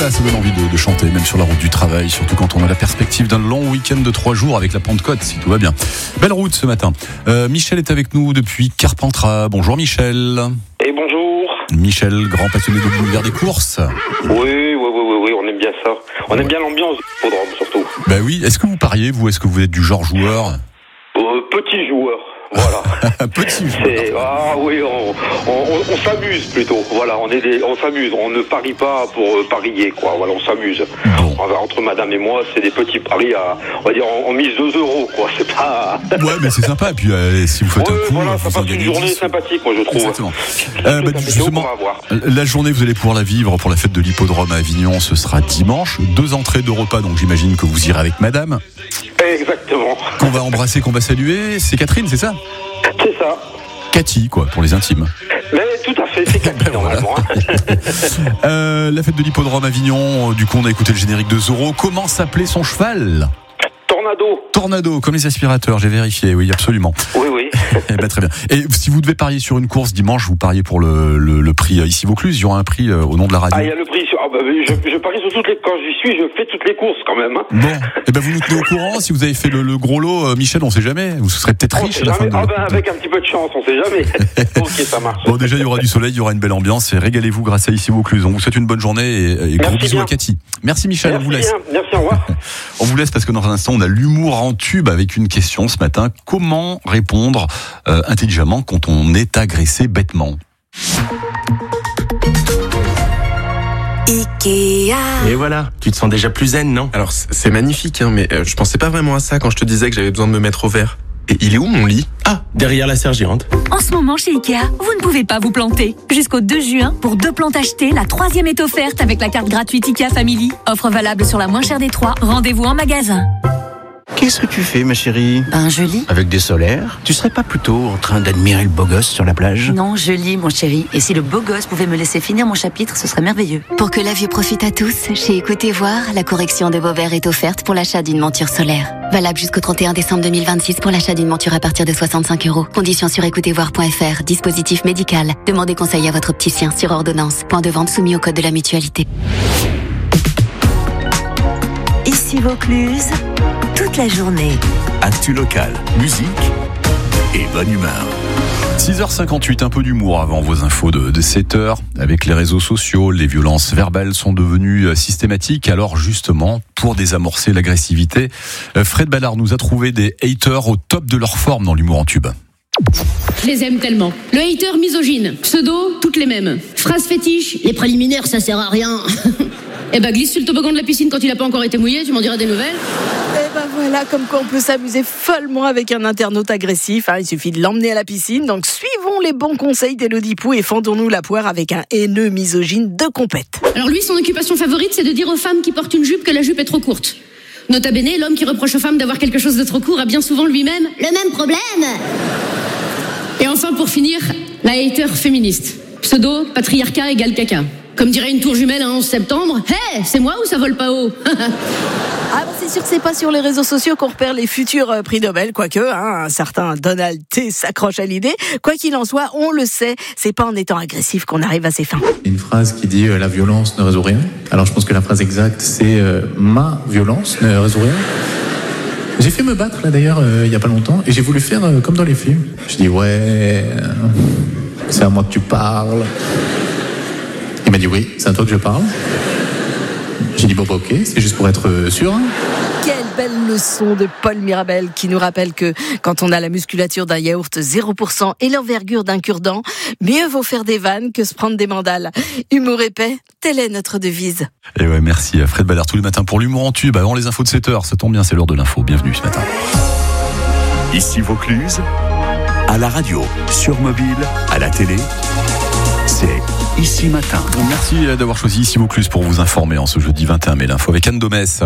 Ça donne envie de chanter, même sur la route du travail, surtout quand on a la perspective d'un long week-end de 3 jours avec la Pentecôte, si tout va bien. Belle route ce matin. Michel est avec nous depuis Carpentras. Bonjour Michel. Et bonjour. Michel, grand passionné de l'univers des courses. Oui, on aime bien ça. On aime bien l'ambiance du hippodrome surtout. Bah oui, est-ce que vous pariez, vous? Est-ce que vous êtes du genre joueur? Petit joueur. Voilà. Petit joueur. Ah oui, on s'amuse plutôt. Voilà, on s'amuse. On ne parie pas pour parier, quoi. Voilà, on s'amuse. Bon. Entre madame et moi, c'est des petits paris on va dire, on mise 2 €, quoi. C'est pas. Ouais, mais c'est sympa. Et puis, si vous faites un coup, voilà, ça vous en passe une gagnez journée 10. sympathique, moi, je trouve. Exactement. Justement, la journée, vous allez pouvoir la vivre pour la fête de l'hippodrome à Avignon. Ce sera dimanche. 2 entrées de repas, donc j'imagine que vous irez avec madame. Exactement. Qu'on va embrasser, qu'on va saluer. C'est Catherine, c'est ça? C'est ça. Cathy, quoi, pour les intimes. Mais tout à fait, c'est Cathy, normalement. La fête de l'hippodrome Avignon, du coup on a écouté le générique de Zorro. Comment s'appelait son cheval? Tornado, comme les aspirateurs, j'ai vérifié, oui, absolument. Oui. Eh ben, très bien. Et si vous devez parier sur une course dimanche, vous pariez pour le prix ici Vaucluse, il y aura un prix au nom de la radio. Ah, il y a le prix. Je parie sur toutes les. Quand j'y suis, je fais toutes les courses quand même. Hein. Bon, eh ben vous nous tenez au courant. Si vous avez fait le gros lot, Michel, on sait jamais. Vous serez peut-être riche à la fin de. Avec un petit peu de chance, on sait jamais. Ok, ça marche. Bon, déjà il y aura du soleil, il y aura une belle ambiance et régalez-vous grâce à ici Vaucluse. On vous souhaite une bonne journée et gros bisous à Cathy. Merci Michel, on vous laisse. Merci, au revoir. On vous laisse parce que dans un instant on a l'humour en tube avec une question ce matin. Comment répondre intelligemment quand on est agressé bêtement? Ikea. Et voilà, tu te sens déjà plus zen, non? Alors c'est magnifique, mais je pensais pas vraiment à ça quand je te disais que j'avais besoin de me mettre au vert. Et il est où mon lit? Ah, derrière la serre gérante. En ce moment chez Ikea, vous ne pouvez pas vous planter. Jusqu'au 2 juin, pour 2 plantes achetées, la 3e est offerte avec la carte gratuite Ikea Family. Offre valable sur la moins chère des 3. Rendez-vous en magasin. Qu'est-ce que tu fais, ma chérie? Je lis. Avec des solaires? Tu serais pas plutôt en train d'admirer le beau gosse sur la plage? Non, je lis, mon chéri. Et si le beau gosse pouvait me laisser finir mon chapitre, ce serait merveilleux. Pour que la vue profite à tous, chez Écoutez Voir, la correction de vos verres est offerte pour l'achat d'une monture solaire. Valable jusqu'au 31 décembre 2026 pour l'achat d'une monture à partir de 65 €. Conditions sur écoutezvoir.fr. Dispositif médical. Demandez conseil à votre opticien sur ordonnance. Point de vente soumis au code de la mutualité. Ici Vaucluse, toute la journée. Actu locale, musique et bonne humeur. 6h58, un peu d'humour avant vos infos de 7h. Avec les réseaux sociaux, les violences verbales sont devenues systématiques. Alors justement, pour désamorcer l'agressivité, Fred Ballard nous a trouvé des haters au top de leur forme dans l'humour en tube. Je les aime tellement. Le hater misogyne, pseudo, toutes les mêmes. Phrase fétiche, les préliminaires ça sert à rien. Eh ben glisse sur le toboggan de la piscine quand il a pas encore été mouillé, tu m'en diras des nouvelles. Eh ben voilà, comme quoi on peut s'amuser follement avec un internaute agressif. Il suffit de l'emmener à la piscine. Donc suivons les bons conseils d'Élodie Pou et fendons-nous la poire avec un haineux misogyne de compète. Alors lui, son occupation favorite, c'est de dire aux femmes qui portent une jupe que la jupe est trop courte. Nota bene, l'homme qui reproche aux femmes d'avoir quelque chose de trop court a bien souvent lui-même le même problème. Et enfin, pour finir, la hater féministe. Pseudo, patriarcat égale caca. Comme dirait une tour jumelle un 11 septembre, hey, c'est moi ou ça vole pas haut? C'est sûr que c'est pas sur les réseaux sociaux qu'on repère les futurs prix Nobel, quoique un certain Donald T s'accroche à l'idée. Quoi qu'il en soit, on le sait, c'est pas en étant agressif qu'on arrive à ses fins. Une phrase qui dit la violence ne résout rien. Alors je pense que la phrase exacte c'est ma violence ne résout rien. J'ai fait me battre là d'ailleurs il y a pas longtemps et j'ai voulu faire comme dans les films. Je dis ouais, c'est à moi que tu parles. Il m'a dit oui, c'est à toi que je parle. J'ai dit bon bah ok, c'est juste pour être sûr. Quelle belle leçon de Paul Mirabel qui nous rappelle que quand on a la musculature d'un yaourt 0% et l'envergure d'un cure-dent, mieux vaut faire des vannes que se prendre des mandales. Humour épais, telle est notre devise. Et ouais, merci à Fred Ballard tous les matins pour l'humour en tube. Avant les infos de 7h, ça tombe bien, c'est l'heure de l'info. Bienvenue ce matin. Ici Vaucluse, à la radio, sur mobile, à la télé, c'est Ici Matin. Bon, merci d'avoir choisi Ici Vaucluse pour vous informer en ce jeudi 21 mai. L'info avec Anne Domès.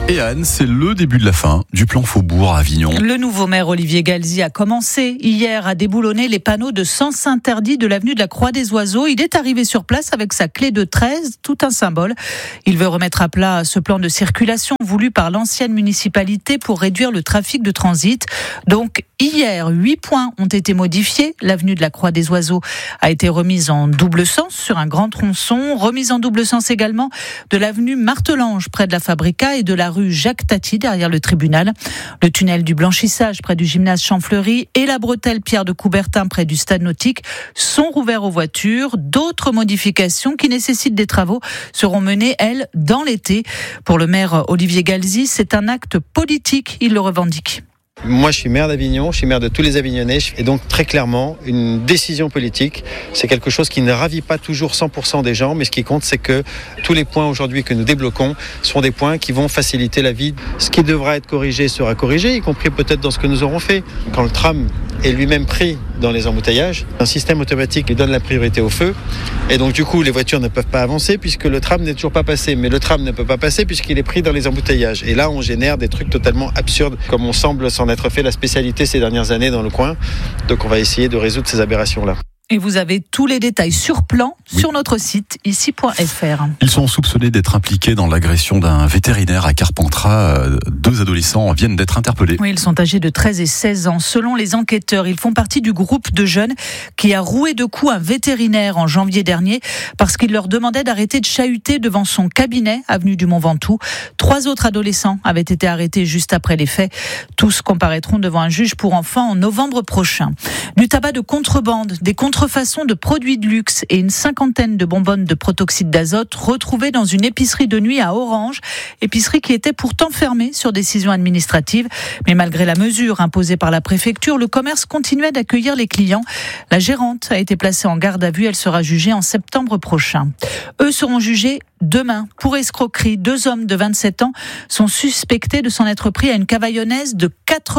Et Anne, c'est le début de la fin du plan Faubourg à Avignon. Le nouveau maire Olivier Galzi a commencé hier à déboulonner les panneaux de sens interdit de l'avenue de la Croix des Oiseaux. Il est arrivé sur place avec sa clé de 13, tout un symbole. Il veut remettre à plat ce plan de circulation voulu par l'ancienne municipalité pour réduire le trafic de transit. Donc hier, 8 points ont été modifiés. L'avenue de la Croix des Oiseaux a été remise en double sens sur un grand tronçon. Remise en double sens également de l'avenue Martelange près de la Fabrica et de la rue Jacques Tati derrière le tribunal. Le tunnel du Blanchissage près du gymnase Champfleury et la bretelle Pierre de Coubertin près du stade nautique sont rouverts aux voitures. D'autres modifications qui nécessitent des travaux seront menées, elles, dans l'été. Pour le maire Olivier Galzi, c'est un acte politique, il le revendique. Moi, je suis maire d'Avignon, je suis maire de tous les Avignonnais, et donc très clairement, une décision politique, c'est quelque chose qui ne ravit pas toujours 100% des gens, mais ce qui compte, c'est que tous les points aujourd'hui que nous débloquons sont des points qui vont faciliter la vie. Ce qui devra être corrigé sera corrigé, y compris peut-être dans ce que nous aurons fait. Quand le tram est lui-même pris dans les embouteillages, un système automatique lui donne la priorité au feu, et donc du coup, les voitures ne peuvent pas avancer puisque le tram n'est toujours pas passé, mais le tram ne peut pas passer puisqu'il est pris dans les embouteillages. Et là, on génère des trucs totalement absurdes, comme on semble s'en être fait la spécialité ces dernières années dans le coin. Donc on va essayer de résoudre ces aberrations-là. Et vous avez tous les détails sur plan sur notre site ici.fr. Ils sont soupçonnés d'être impliqués dans l'agression d'un vétérinaire à Carpentras. 2 adolescents viennent d'être interpellés. Oui, ils sont âgés de 13 et 16 ans. Selon les enquêteurs, ils font partie du groupe de jeunes qui a roué de coups un vétérinaire en janvier dernier parce qu'il leur demandait d'arrêter de chahuter devant son cabinet, avenue du Mont Ventoux. 3 autres adolescents avaient été arrêtés juste après les faits. Tous comparaîtront devant un juge pour enfants en novembre prochain. Du tabac de contrebande, des contrefaçons de produits de luxe et une 50aine de bonbonnes de protoxyde d'azote retrouvées dans une épicerie de nuit à Orange. Épicerie qui était pourtant fermée sur décision administrative. Mais malgré la mesure imposée par la préfecture, le commerce continuait d'accueillir les clients. La gérante a été placée en garde à vue. Elle sera jugée en septembre prochain. Eux seront jugés demain pour escroquerie. 2 hommes de 27 ans sont suspectés de s'en être pris à une cavaillonnaise de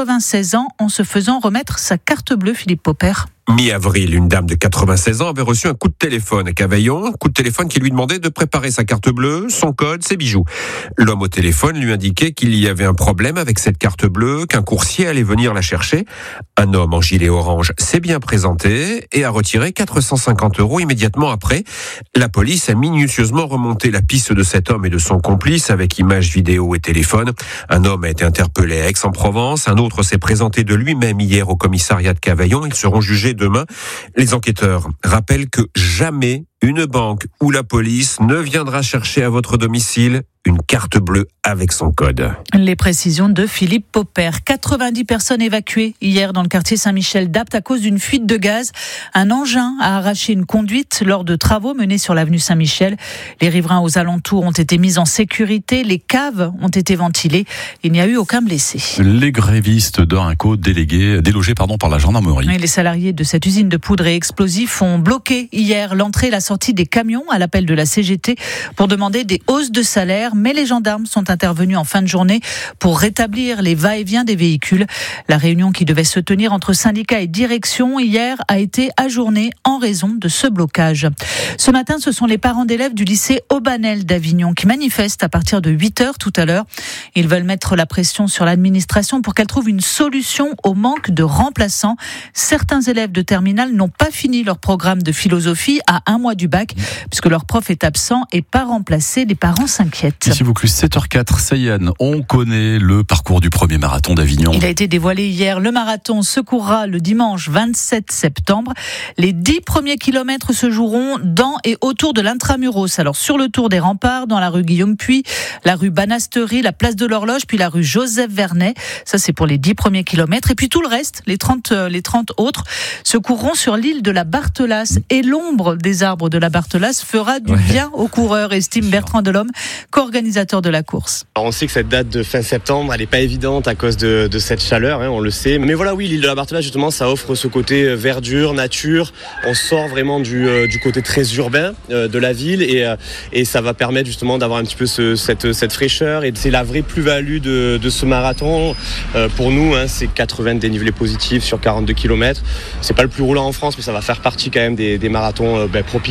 96 ans en se faisant remettre sa carte bleue, Philippe Popper. Mi-avril, une dame de 96 ans avait reçu un coup de téléphone à Cavaillon, coup de téléphone qui lui demandait de préparer sa carte bleue, son code, ses bijoux. L'homme au téléphone lui indiquait qu'il y avait un problème avec cette carte bleue, qu'un coursier allait venir la chercher. Un homme en gilet orange s'est bien présenté et a retiré 450 € immédiatement après. La police a minutieusement remonté la piste de cet homme et de son complice avec images, vidéos et téléphone. Un homme a été interpellé à Aix-en-Provence, un autre s'est présenté de lui-même hier au commissariat de Cavaillon. Ils seront jugés demain. Les enquêteurs rappellent que jamais une banque ou la police ne viendra chercher à votre domicile une carte bleue avec son code. Les précisions de Philippe Popper. 90 personnes évacuées hier dans le quartier Saint-Michel d'Apt à cause d'une fuite de gaz. Un engin a arraché une conduite lors de travaux menés sur l'avenue Saint-Michel. Les riverains aux alentours ont été mis en sécurité. Les caves ont été ventilées. Il n'y a eu aucun blessé. Les grévistes d'Orinco délogés par la gendarmerie. Et les salariés de cette usine de poudre et explosifs ont bloqué hier l'entrée et la sortie des camions à l'appel de la CGT pour demander des hausses de salaire. Mais les gendarmes sont intervenus en fin de journée pour rétablir les va-et-vient des véhicules. La réunion qui devait se tenir entre syndicats et direction hier a été ajournée en raison de ce blocage. Ce matin, ce sont les parents d'élèves du lycée Aubanel d'Avignon qui manifestent à partir de 8h tout à l'heure. Ils veulent mettre la pression sur l'administration pour qu'elle trouve une solution au manque de remplaçants. Certains élèves de terminale n'ont pas fini leur programme de philosophie à 1 mois du bac puisque leur prof est absent et pas remplacé. Les parents s'inquiètent. Ici Vaucluse, 7h04, Sayan, on connaît le parcours du premier marathon d'Avignon. Il a été dévoilé hier. Le marathon se courra le dimanche 27 septembre. Les 10 premiers kilomètres se joueront dans et autour de l'Intramuros. Alors sur le tour des remparts, dans la rue Guillaume-Puy, la rue Banasterie, la place de l'Horloge, puis la rue Joseph-Vernet. Ça c'est pour les 10 premiers kilomètres. Et puis tout le reste, les 30 autres, se courront sur l'île de la Barthelasse. Et l'ombre des arbres de la Barthelasse fera du bien aux coureurs, estime Bertrand Delhomme, organisateur de la course. Alors on sait que cette date de fin septembre, elle n'est pas évidente à cause de cette chaleur, on le sait. Mais voilà, oui, l'île de la Barthelasse, justement, ça offre ce côté verdure, nature. On sort vraiment du côté très urbain de la ville et ça va permettre justement d'avoir un petit peu cette fraîcheur. Et c'est la vraie plus-value de ce marathon. Pour nous, c'est 80 dénivelés positifs sur 42 km. C'est pas le plus roulant en France, mais ça va faire partie quand même des marathons propices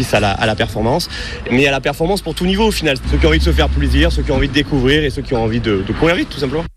propice à la performance, mais à la performance pour tout niveau au final. Ceux qui ont envie de se faire plaisir, ceux qui ont envie de découvrir et ceux qui ont envie de courir vite tout simplement.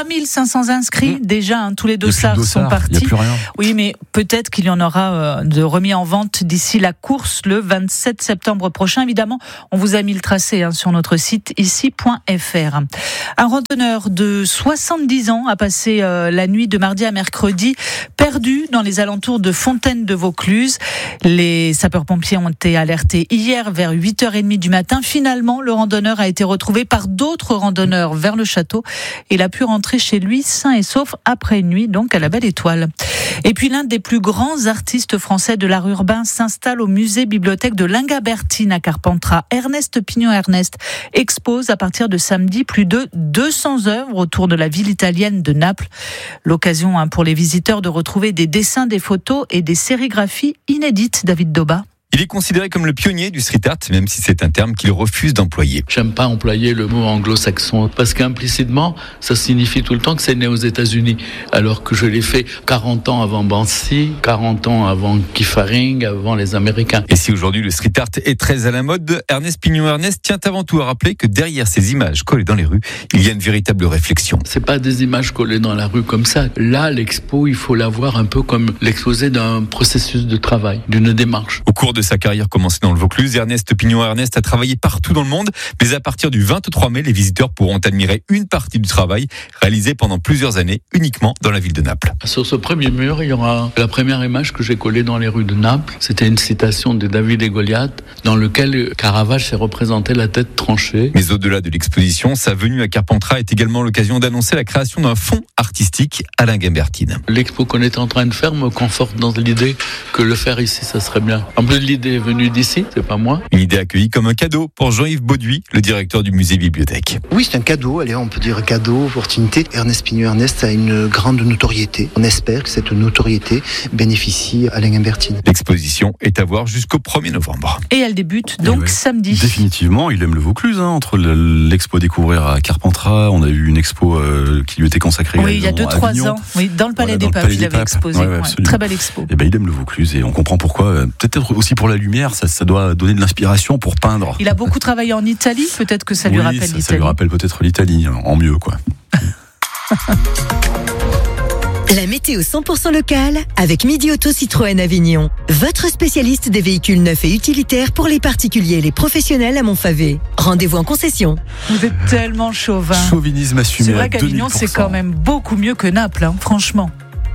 3500 inscrits déjà, tous les dossards sont partis. Il n'y a plus rien. Oui, mais peut-être qu'il y en aura de remis en vente d'ici la course le 27 septembre prochain. Évidemment, on vous a mis le tracé sur notre site ici.fr. Un randonneur de 70 ans a passé la nuit de mardi à mercredi perdu dans les alentours de Fontaine de Vaucluse. Les sapeurs-pompiers ont été alertés hier vers 8h30 du matin. Finalement, le randonneur a été retrouvé par d'autres randonneurs vers le château. Il a pu rentrer chez lui sain et sauf après une nuit, donc à la Belle Étoile. Et puis l'un des plus grands artistes français de l'art urbain s'installe au musée bibliothèque de l'Ingabertine à Carpentras. Ernest Pignon-Ernest expose à partir de samedi plus de 200 œuvres autour de la ville italienne de Naples. L'occasion pour les visiteurs de retrouver des dessins, des photos et des sérigraphies inédites. David Doba. Il est considéré comme le pionnier du street art, même si c'est un terme qu'il refuse d'employer. J'aime pas employer le mot anglo-saxon, parce qu'implicitement, ça signifie tout le temps que c'est né aux États-Unis, alors que je l'ai fait 40 ans avant Banksy, 40 ans avant Keith Haring, avant les Américains. Et si aujourd'hui le street art est très à la mode, Ernest Pignon-Ernest tient avant tout à rappeler que derrière ces images collées dans les rues, il y a une véritable réflexion. C'est pas des images collées dans la rue comme ça. Là, l'expo, il faut la voir un peu comme l'exposé d'un processus de travail, d'une démarche. Au cours de sa carrière commencée dans le Vaucluse, Ernest Pignon-Ernest a travaillé partout dans le monde, mais à partir du 23 mai, les visiteurs pourront admirer une partie du travail réalisé pendant plusieurs années uniquement dans la ville de Naples. Sur ce premier mur, il y aura la première image que j'ai collée dans les rues de Naples. C'était une citation de David et Goliath, dans lequel Caravage s'est représenté la tête tranchée. Mais au-delà de l'exposition, sa venue à Carpentras est également l'occasion d'annoncer la création d'un fonds artistique à l'Ingabertine. L'expo qu'on est en train de faire me conforte dans l'idée que le faire ici, ça serait bien. En plus, l'idée est venue d'ici, c'est pas moi. Une idée accueillie comme un cadeau pour Jean-Yves Bauduit, le directeur du musée bibliothèque. Oui, c'est un cadeau, allez, on peut dire cadeau, opportunité. Ernest Pignon-Ernest a une grande notoriété. On espère que cette notoriété bénéficie à l'Ingabertine. L'exposition est à voir jusqu'au 1er novembre. Et elle débute donc samedi. Définitivement, il aime le Vaucluse, entre l'expo Découvrir à Carpentras, on a eu une expo qui lui était consacrée. Oui, il y a 2-3 ans, oui, dans le Palais des Papes, il avait exposé. Très belle expo. Et il aime le Vaucluse et on comprend pourquoi. Peut-être aussi pour la lumière, ça doit donner de l'inspiration pour peindre. Il a beaucoup travaillé en Italie, peut-être que ça lui rappelle l'Italie. Ça lui rappelle peut-être l'Italie, en mieux, quoi. La météo 100% locale avec Midi Auto Citroën Avignon. Votre spécialiste des véhicules neufs et utilitaires pour les particuliers et les professionnels à Montfavet. Rendez-vous en concession. Vous êtes tellement chauvin. Chauvinisme assumé. C'est vrai qu'Avignon, c'est quand même beaucoup mieux que Naples, franchement.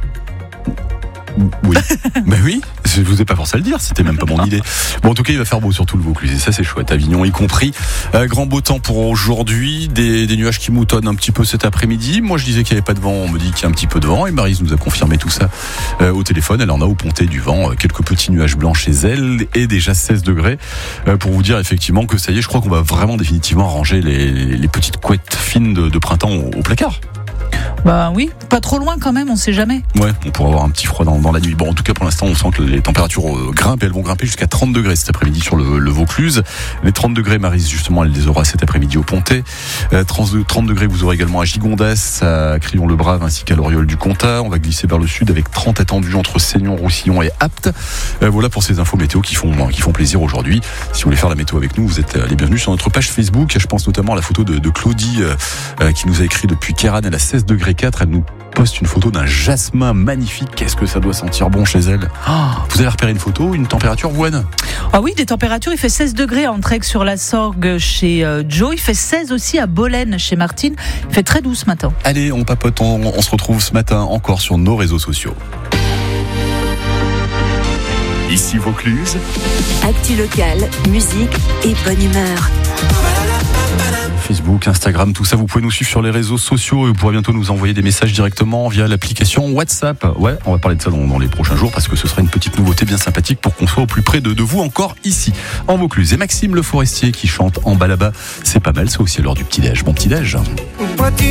Oui, ben oui, je vous ai pas forcé à le dire, c'était même pas mon idée. Bon, en tout cas, il va faire beau sur tout le Vaucluse et ça c'est chouette, Avignon y compris. Grand beau temps pour aujourd'hui, des nuages qui moutonnent un petit peu cet après-midi. Moi je disais qu'il n'y avait pas de vent, on me dit qu'il y a un petit peu de vent et Maryse nous a confirmé tout ça au téléphone. Elle en a au Pontet du vent, quelques petits nuages blancs chez elle et déjà 16 degrés pour vous dire effectivement que ça y est, je crois qu'on va vraiment définitivement ranger les petites couettes fines de printemps au placard. Bah oui, pas trop loin quand même, on sait jamais. Ouais, on pourra avoir un petit froid dans la nuit. Bon, en tout cas, pour l'instant, on sent que les températures grimpent et elles vont grimper jusqu'à 30 degrés cet après-midi sur le Vaucluse. Les 30 degrés, Maryse, justement, elle les aura cet après-midi au Pontet. 30 degrés, vous aurez également à Gigondas, à Crillon-le-Brave ainsi qu'à l'Oriole du Comtat. On va glisser vers le sud avec 30 attendus entre Seignon, Roussillon et Apt. Voilà pour ces infos météo qui font plaisir aujourd'hui. Si vous voulez faire la météo avec nous, vous êtes les bienvenus sur notre page Facebook. Je pense notamment à la photo de Claudie qui nous a écrit depuis Kéran. Elle a 16 degrés 4. Elle nous poste une photo d'un jasmin magnifique. Qu'est-ce que ça doit sentir bon chez elle. Vous avez repéré une photo, une température, Gwen? Ah oui, des températures. Il fait 16 degrés en Trègues-sur-la-Sorgue chez Joe. Il fait 16 aussi à Bolène chez Martine. Il fait très doux ce matin. Allez, on papote. On se retrouve ce matin encore sur nos réseaux sociaux. Ici Vaucluse. Actu locale, musique et bonne humeur. Facebook, Instagram, tout ça, vous pouvez nous suivre sur les réseaux sociaux et vous pourrez bientôt nous envoyer des messages directement via l'application WhatsApp. Ouais, on va parler de ça dans les prochains jours parce que ce sera une petite nouveauté bien sympathique pour qu'on soit au plus près de vous encore ici, en Vaucluse. Et Maxime Le Forestier qui chante En bas là-bas, c'est pas mal, c'est aussi à l'heure du petit-déj. Bon petit-déj.